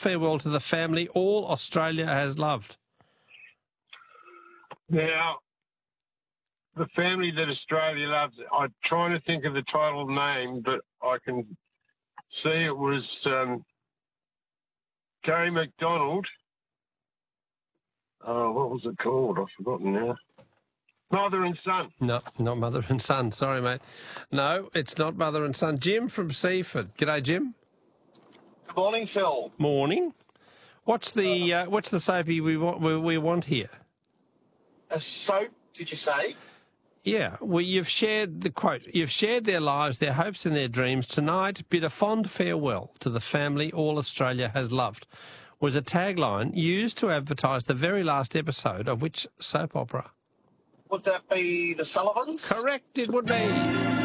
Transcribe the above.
farewell to the family all Australia has loved. Now, the family that Australia loves, I'm trying to think of the title name, but I can see it was Gary McDonald. Oh, what was it called? I've forgotten now. Mother and Son. No, not Mother and Son. Sorry, mate. No, it's not Mother and Son. Jim from Seaford. G'day, Jim. Good morning, Phil. Morning. What's the soapy we want here? A soap, did you say? Yeah, well, you've shared the quote. You've shared their lives, their hopes and their dreams. Tonight, bid a fond farewell to the family all Australia has loved, was a tagline used to advertise the very last episode of which soap opera? Would that be The Sullivans? Correct, it would be.